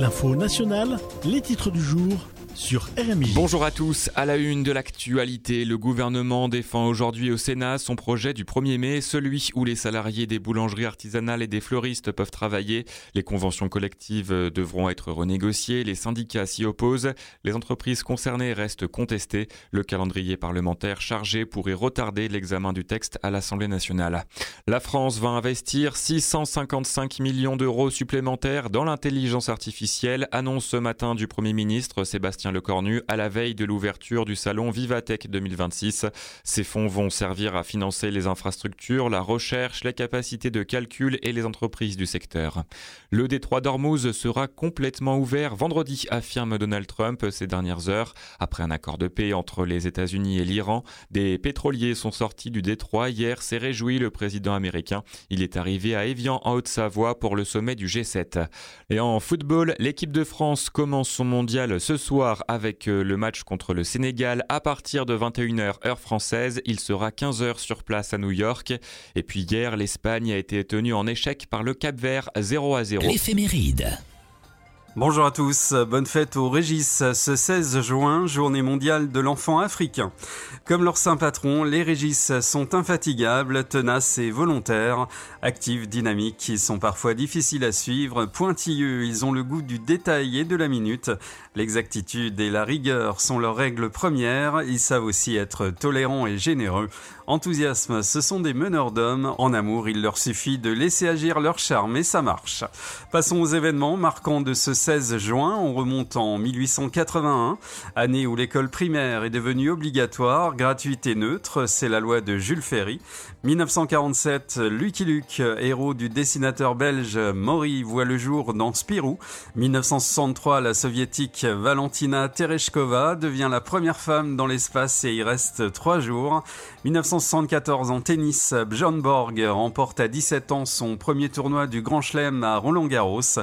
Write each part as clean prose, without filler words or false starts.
Info nationale, les titres du jour sur RMI. Bonjour à tous. À la une de l'actualité, le gouvernement défend aujourd'hui au Sénat son projet du 1er mai, celui où les salariés des boulangeries artisanales et des fleuristes peuvent travailler. Les conventions collectives devront être renégociées, les syndicats s'y opposent. Les entreprises concernées restent contestées. Le calendrier parlementaire chargé pourrait retarder l'examen du texte à l'Assemblée nationale. La France va investir 655 millions d'euros supplémentaires dans l'intelligence artificielle, annonce ce matin du Premier ministre Sébastien Lecornu à la veille de l'ouverture du salon Vivatech 2026. Ces fonds vont servir à financer les infrastructures, la recherche, les capacités de calcul et les entreprises du secteur. Le détroit d'Ormuz sera complètement ouvert vendredi, affirme Donald Trump ces dernières heures. Après un accord de paix entre les États-Unis et l'Iran, des pétroliers sont sortis du détroit hier, s'est réjoui le président américain. Il est arrivé à Évian en Haute-Savoie pour le sommet du G7. Et en football, l'équipe de France commence son mondial ce soir avec le match contre le Sénégal à partir de 21h heure française. Il sera 15h sur place à New York. Et puis hier, l'Espagne a été tenue en échec par le Cap-Vert 0-0. L'éphéméride. Bonjour à tous, bonne fête au Régis. Ce 16 juin, journée mondiale de l'enfant africain. Comme leur saint patron, les Régis sont infatigables, tenaces et volontaires. Actifs, dynamiques, ils sont parfois difficiles à suivre. Pointilleux, ils ont le goût du détail et de la minute. L'exactitude et la rigueur sont leurs règles premières. Ils savent aussi être tolérants et généreux. Enthousiasme, ce sont des meneurs d'hommes. En amour, il leur suffit de laisser agir leur charme et ça marche. Passons aux événements marquants de ce 16 juin. On remonte en 1881, année où l'école primaire est devenue obligatoire, gratuite et neutre. C'est la loi de Jules Ferry. 1947, Lucky Luke, héros du dessinateur belge Maury, voit le jour dans Spirou. 1963, la soviétique Valentina Tereshkova devient la première femme dans l'espace et y reste 3 jours. 1974, en tennis, Björn Borg remporte à 17 ans son premier tournoi du Grand Chelem à Roland-Garros.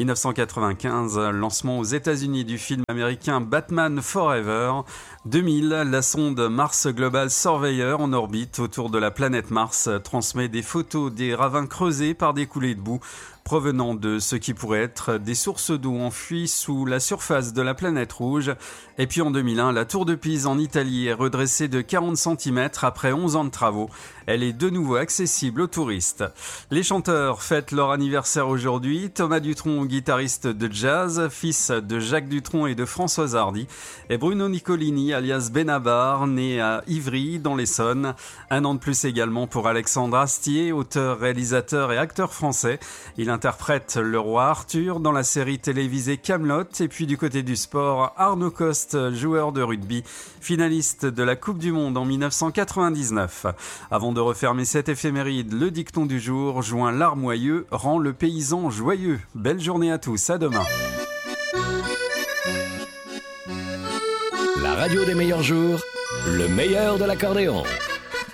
1995, lancement aux États-Unis du film américain Batman Forever. 2000, la sonde Mars Global Surveyor en orbite autour de la planète Mars transmet des photos des ravins creusés par des coulées de boue provenant de ce qui pourrait être des sources d'eau enfouies sous la surface de la planète rouge. Et puis en 2001, la tour de Pise en Italie est redressée de 40 cm après 11 ans de travaux. Elle est de nouveau accessible aux touristes. Les chanteurs fêtent leur anniversaire aujourd'hui. Thomas Dutronc, guitariste de jazz, fils de Jacques Dutronc et de Françoise Hardy. Et Bruno Nicolini, alias Benabar, né à Ivry, dans l'Essonne. 1 an de plus également pour Alexandre Astier, auteur, réalisateur et acteur français. Il interprète le roi Arthur dans la série télévisée Kaamelott. Et puis du côté du sport, Arnaud Coste, joueur de rugby, finaliste de la Coupe du Monde en 1999. Avant de refermer cette éphéméride, le dicton du jour: joint larmoyeux rend le paysan joyeux. Belle journée à tous, à demain. La radio des meilleurs jours, le meilleur de l'accordéon.